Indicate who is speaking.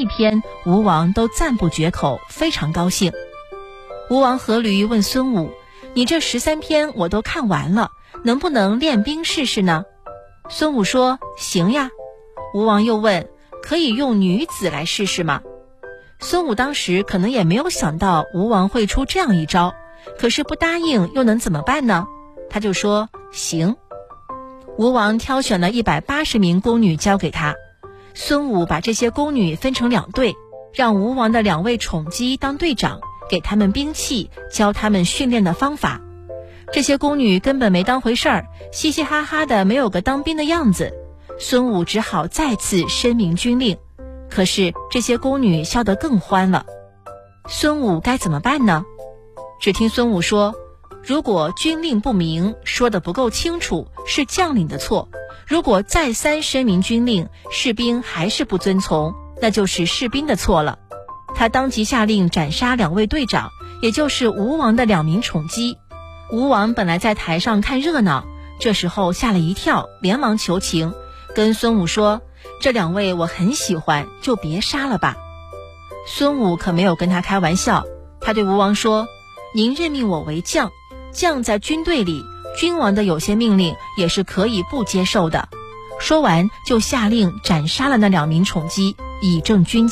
Speaker 1: 一篇吴王都赞不绝口，非常高兴。吴王阖闾问孙武：你这13篇我都看完了，能不能练兵试试呢？孙武说：行呀。吴王又问：可以用女子来试试吗？孙武当时可能也没有想到吴王会出这样一招，可是不答应又能怎么办呢？他就说行。吴王挑选了180名宫女交给他，孙武把这些宫女分成2队，让吴王的2位宠姬当队长，给他们兵器，教他们训练的方法。这些宫女根本没当回事儿，嘻嘻哈哈的，没有个当兵的样子。孙武只好再次申明军令，可是这些宫女笑得更欢了。孙武该怎么办呢？只听孙武说：如果军令不明，说得不够清楚，是将领的错；如果再三申明军令，士兵还是不遵从，那就是士兵的错了。他当即下令斩杀2位队长，也就是吴王的2名宠姬。吴王本来在台上看热闹，这时候吓了一跳，连忙求情，跟孙武说：这2位我很喜欢，就别杀了吧。孙武可没有跟他开玩笑，他对吴王说：您任命我为将，将在军队里，君王的有些命令也是可以不接受的。说完就下令斩杀了那2名宠姬，以正军纪。